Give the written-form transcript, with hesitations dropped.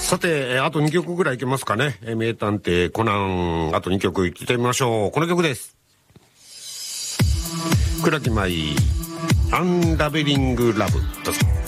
さて、あと2曲ぐらいいけますかね。名探偵コナン、あと2曲いってみましょう。この曲です。倉木舞、アンラベリングラブ。どうぞ。